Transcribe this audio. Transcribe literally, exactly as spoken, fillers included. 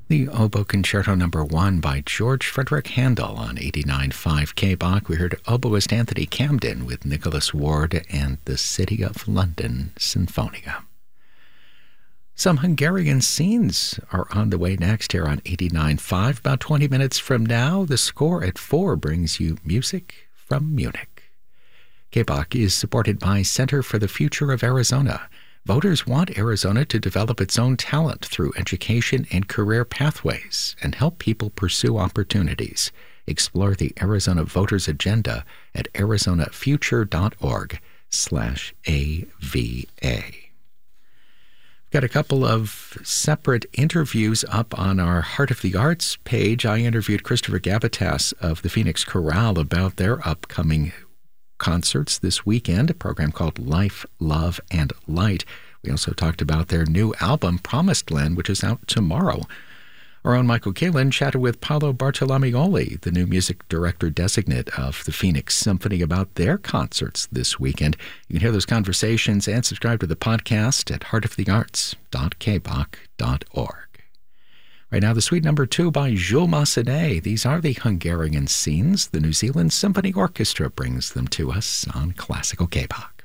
The Oboe Concerto Number One by George Frederick Handel on eighty-nine point five K B O C. We heard oboist Anthony Camden with Nicholas Ward and the City of London Sinfonia. Some Hungarian scenes are on the way next here on eighty-nine point five. About twenty minutes from now, the score at four brings you music from Munich. K B O C is supported by Center for the Future of Arizona. Voters want Arizona to develop its own talent through education and career pathways and help people pursue opportunities. Explore the Arizona Voters Agenda at arizonafuture.org slash AVA. Got a couple of separate interviews up on our Heart of the Arts page. I interviewed Christopher Gavitas of the Phoenix Chorale about their upcoming concerts this weekend, a program called Life, Love, and Light. We also talked about their new album, Promised Land, which is out tomorrow. Our own Michael Kalin chatted with Paolo Bartolomeoli, the new music director designate of the Phoenix Symphony, about their concerts this weekend. You can hear those conversations and subscribe to the podcast at heart of the arts dot k b o c dot org. Right now, the suite number two by Jules Massenet. These are the Hungarian scenes. The New Zealand Symphony Orchestra brings them to us on Classical K B O C.